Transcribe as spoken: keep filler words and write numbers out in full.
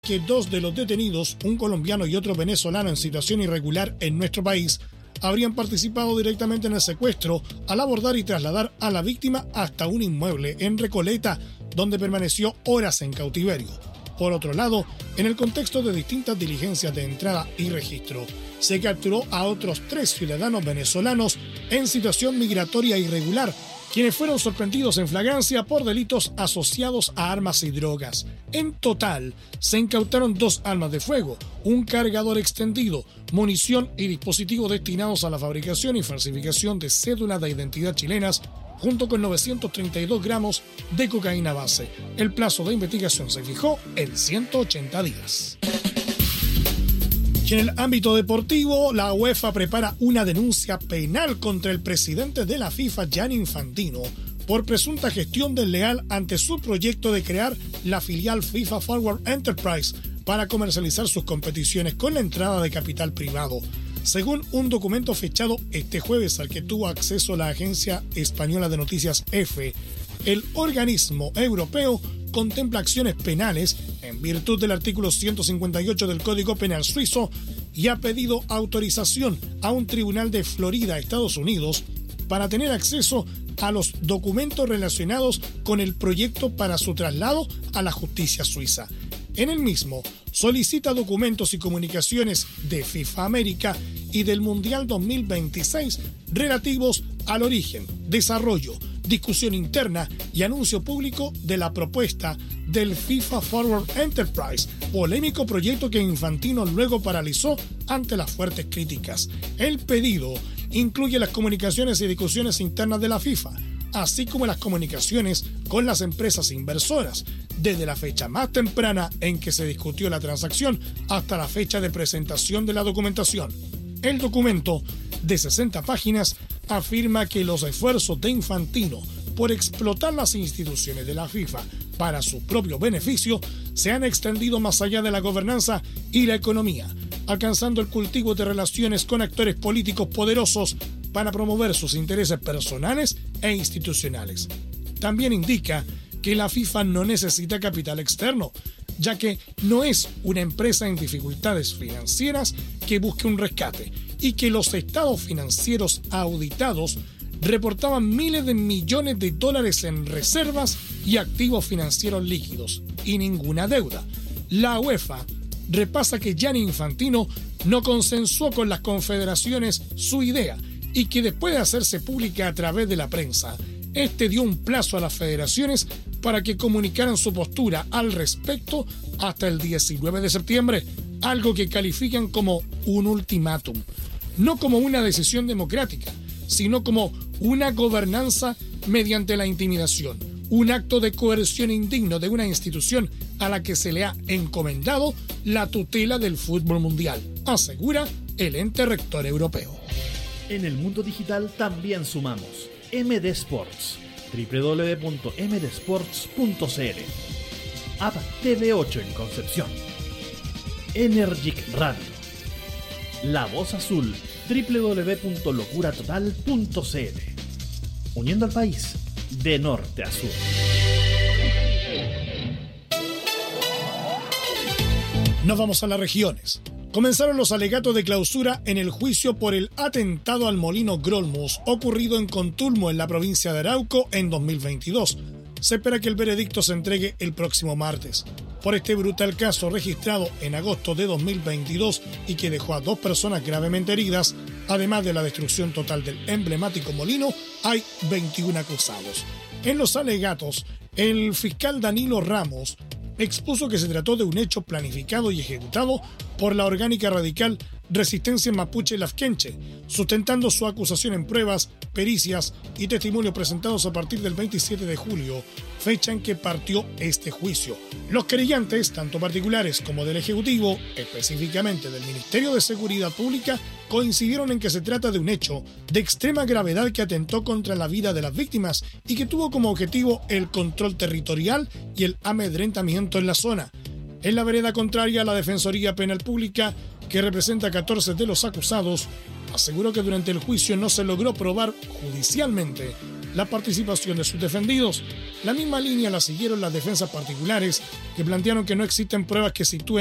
que dos de los detenidos, un colombiano y otro venezolano en situación irregular en nuestro país, habrían participado directamente en el secuestro al abordar y trasladar a la víctima hasta un inmueble en Recoleta, donde permaneció horas en cautiverio. Por otro lado, en el contexto de distintas diligencias de entrada y registro, se capturó a otros tres ciudadanos venezolanos en situación migratoria irregular, quienes fueron sorprendidos en flagrancia por delitos asociados a armas y drogas. En total, se incautaron dos armas de fuego, un cargador extendido, munición y dispositivos destinados a la fabricación y falsificación de cédulas de identidad chilenas, junto con novecientos treinta y dos gramos de cocaína base. El plazo de investigación se fijó en ciento ochenta días. Y en el ámbito deportivo, la UEFA prepara una denuncia penal contra el presidente de la FIFA, Gianni Infantino, por presunta gestión desleal ante su proyecto de crear la filial FIFA Forward Enterprise para comercializar sus competiciones con la entrada de capital privado. Según un documento fechado este jueves al que tuvo acceso la agencia española de noticias EFE, el organismo europeo contempla acciones penales en virtud del artículo ciento cincuenta y ocho del Código Penal suizo y ha pedido autorización a un tribunal de Florida, Estados Unidos, para tener acceso a los documentos relacionados con el proyecto para su traslado a la justicia suiza. En el mismo, solicita documentos y comunicaciones de FIFA América y del Mundial dos mil veintiséis relativos al origen, desarrollo, discusión interna y anuncio público de la propuesta del FIFA Forward Enterprise, polémico proyecto que Infantino luego paralizó ante las fuertes críticas. El pedido incluye las comunicaciones y discusiones internas de la FIFA, así como las comunicaciones con las empresas inversoras, desde la fecha más temprana en que se discutió la transacción hasta la fecha de presentación de la documentación. El documento, de sesenta páginas, afirma que los esfuerzos de Infantino por explotar las instituciones de la FIFA para su propio beneficio se han extendido más allá de la gobernanza y la economía, alcanzando el cultivo de relaciones con actores políticos poderosos para promover sus intereses personales e institucionales. También indica que la FIFA no necesita capital externo, ya que no es una empresa en dificultades financieras que busque un rescate y que los estados financieros auditados reportaban miles de millones de dólares en reservas y activos financieros líquidos y ninguna deuda. La UEFA repasa que Gianni Infantino no consensuó con las confederaciones su idea y que después de hacerse pública a través de la prensa, este dio un plazo a las federaciones para que comunicaran su postura al respecto hasta el diecinueve de septiembre, algo que califican como un ultimátum, no como una decisión democrática, sino como una gobernanza mediante la intimidación, un acto de coerción indigno de una institución a la que se le ha encomendado la tutela del fútbol mundial, asegura el ente rector europeo. En el mundo digital también sumamos M D Sports, doble u doble u doble u punto m d sports punto c l, App T V ocho en Concepción, Energic Radio, La Voz Azul, doble u doble u doble u punto locura total punto c l, uniendo al país de norte a sur. Nos vamos a las regiones. Comenzaron los alegatos de clausura en el juicio por el atentado al molino Grolmus ocurrido en Contulmo, en la provincia de Arauco, en dos mil veintidós. Se espera que el veredicto se entregue el próximo martes. Por este brutal caso registrado en agosto de dos mil veintidós y que dejó a dos personas gravemente heridas, además de la destrucción total del emblemático molino, hay veintiún acusados. En los alegatos, el fiscal Danilo Ramos expuso que se trató de un hecho planificado y ejecutado por la orgánica radical Resistencia Mapuche Lafkenche, sustentando su acusación en pruebas, pericias y testimonios presentados a partir del veintisiete de julio, fecha en que partió este juicio. Los querellantes, tanto particulares como del Ejecutivo, específicamente del Ministerio de Seguridad Pública, coincidieron en que se trata de un hecho de extrema gravedad que atentó contra la vida de las víctimas y que tuvo como objetivo el control territorial y el amedrentamiento en la zona. En la vereda contraria, la Defensoría Penal Pública, que representa a catorce de los acusados, aseguró que durante el juicio no se logró probar judicialmente la participación de sus defendidos. La misma línea la siguieron las defensas particulares, que plantearon que no existen pruebas que sitúen